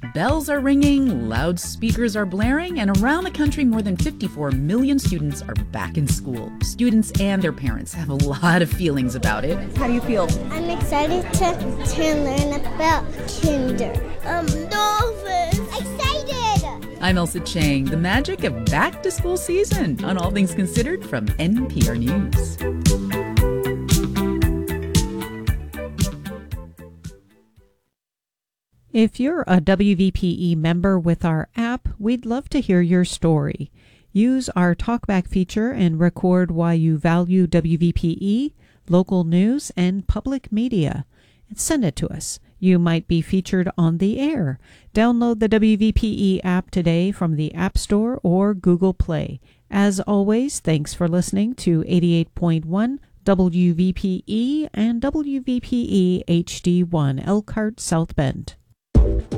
Bells are ringing, loudspeakers are blaring, and around the country, more than 54 million students are back in school. Students and their parents have a lot of feelings about it. How do you feel? I'm excited to learn about kinder. Dolphins! Excited! I'm Elsa Chang. The magic of back-to-school season on All Things Considered from NPR News. If you're a WVPE member with our app, we'd love to hear your story. Use our TalkBack feature and record why you value WVPE, local news, and public media. And send it to us. You might be featured on the air. Download the WVPE app today from the App Store or Google Play. As always, thanks for listening to 88.1 WVPE and WVPE HD1 Elkhart South Bend.